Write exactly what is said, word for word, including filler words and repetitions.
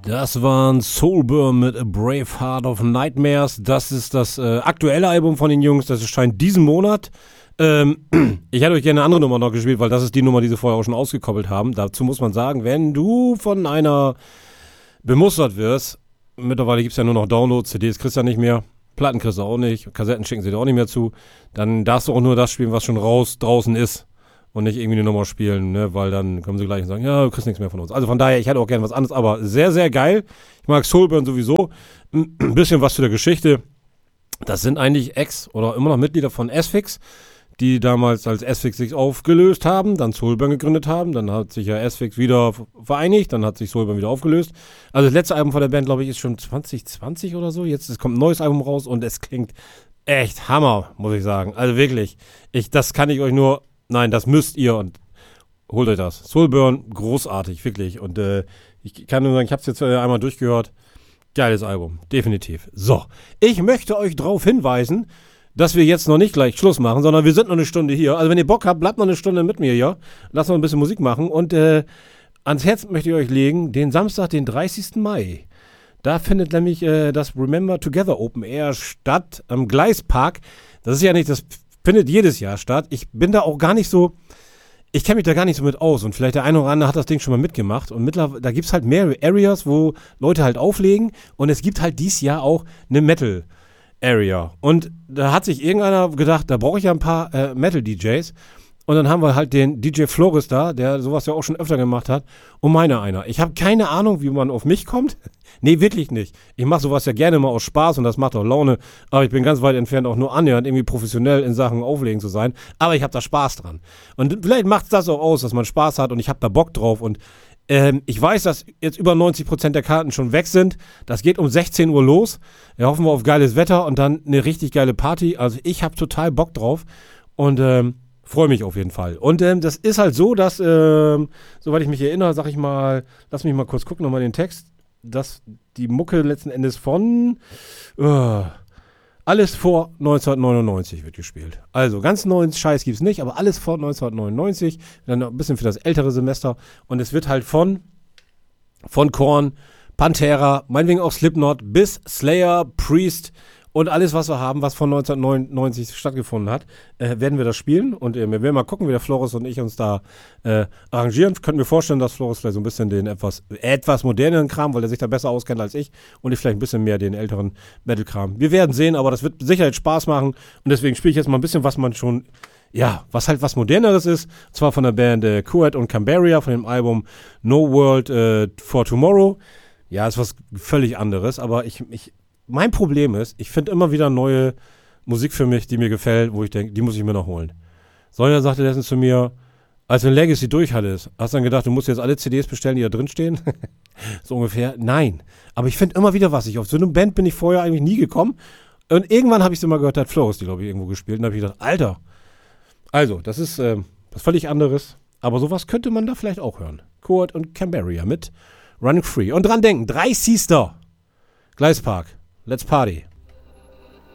Das waren Soulburn mit A Brave Heart of Nightmares. Das ist das äh, aktuelle Album von den Jungs. Das erscheint diesen Monat. Ähm, ich hätte euch gerne eine andere Nummer noch gespielt, weil das ist die Nummer, die sie vorher auch schon ausgekoppelt haben. Dazu muss man sagen, wenn du von einer bemustert wirst, mittlerweile gibt es ja nur noch Downloads, C Ds kriegst du ja nicht mehr, Platten kriegst du auch nicht, Kassetten schicken sie dir auch nicht mehr zu, dann darfst du auch nur das spielen, was schon raus draußen ist. Und nicht irgendwie eine Nummer spielen, ne, weil dann kommen sie gleich und sagen, ja, du kriegst nichts mehr von uns. Also von daher, ich hätte auch gerne was anderes, aber sehr, sehr geil. Ich mag Soulburn sowieso. Ein bisschen was zu der Geschichte. Das sind eigentlich Ex- oder immer noch Mitglieder von Asphyx, die damals als Asphyx sich aufgelöst haben, dann Soulburn gegründet haben, dann hat sich ja Asphyx wieder vereinigt, dann hat sich Soulburn wieder aufgelöst. Also das letzte Album von der Band, glaube ich, ist schon zwanzig zwanzig oder so. Jetzt es kommt ein neues Album raus und es klingt echt Hammer, muss ich sagen. Also wirklich, ich, das kann ich euch nur... Nein, das müsst ihr und holt euch das. Soulburn, großartig, wirklich. Und äh, ich kann nur sagen, ich habe es jetzt äh, einmal durchgehört. Geiles Album, definitiv. So, ich möchte euch darauf hinweisen, dass wir jetzt noch nicht gleich Schluss machen, sondern wir sind noch eine Stunde hier. Also wenn ihr Bock habt, bleibt noch eine Stunde mit mir hier. Lasst noch ein bisschen Musik machen. Und äh, ans Herz möchte ich euch legen, den Samstag, den dreißigsten Mai. Da findet nämlich äh, das Remember Together Open Air statt am Gleispark. Das ist ja nicht das... Findet jedes Jahr statt. Ich bin da auch gar nicht so, ich kenne mich da gar nicht so mit aus und vielleicht der eine oder andere hat das Ding schon mal mitgemacht und mittlerweile, da gibt es halt mehrere Areas, wo Leute halt auflegen und es gibt halt dieses Jahr auch eine Metal Area und da hat sich irgendeiner gedacht, da brauche ich ja ein paar äh, Metal-D Js und dann haben wir halt den D J Flores da, der sowas ja auch schon öfter gemacht hat und meiner einer. Ich habe keine Ahnung, wie man auf mich kommt. Nee, wirklich nicht. Ich mache sowas ja gerne mal aus Spaß und das macht auch Laune. Aber ich bin ganz weit entfernt, auch nur annähernd irgendwie professionell in Sachen Auflegen zu sein. Aber ich habe da Spaß dran. Und vielleicht macht es das auch aus, dass man Spaß hat und ich habe da Bock drauf. Und ähm, ich weiß, dass jetzt über neunzig Prozent der Karten schon weg sind. Das geht um sechzehn Uhr los. Wir hoffen wir auf geiles Wetter und dann eine richtig geile Party. Also ich habe total Bock drauf und ähm, freue mich auf jeden Fall. Und ähm, das ist halt so, dass, ähm, soweit ich mich erinnere, sag ich mal, lass mich mal kurz gucken, nochmal den Text, dass die Mucke letzten Endes von uh, alles vor neunzehnhundertneunundneunzig wird gespielt. Also ganz neuen Scheiß gibt's nicht, aber alles vor neunzehnhundertneunundneunzig, dann noch ein bisschen für das ältere Semester und es wird halt von von Korn, Pantera, meinetwegen auch Slipknot bis Slayer, Priest und alles, was wir haben, was von neunzehnhundertneunundneunzig stattgefunden hat, äh, werden wir das spielen. Und äh, wir werden mal gucken, wie der Flores und ich uns da äh, arrangieren. Könnten wir vorstellen, dass Flores vielleicht so ein bisschen den etwas, etwas moderneren Kram, weil er sich da besser auskennt als ich, und ich vielleicht ein bisschen mehr den älteren Metal-Kram. Wir werden sehen, aber das wird sicherlich Spaß machen. Und deswegen spiele ich jetzt mal ein bisschen, was man schon, ja, was halt was Moderneres ist. Und zwar von der Band äh, Kuat und Cambaria, von dem Album No World äh, for Tomorrow. Ja, ist was völlig anderes, aber ich, ich mein Problem ist, ich finde immer wieder neue Musik für mich, die mir gefällt, wo ich denke, die muss ich mir noch holen. Sonja sagte letztens zu mir, als wenn Legacy durch hattest, hast du dann gedacht, du musst jetzt alle C Ds bestellen, die da drin stehen? So ungefähr. Nein. Aber ich finde immer wieder was. Ich, auf so eine Band bin ich vorher eigentlich nie gekommen. Und irgendwann habe ich sie mal gehört, hat Flores die, glaube ich, irgendwo gespielt. Und da habe ich gedacht, Alter. Also, das ist äh, was völlig anderes. Aber sowas könnte man da vielleicht auch hören. Kuat und Cambaria mit Running Free. Und dran denken, dreißigsten Gleispark. Let's party.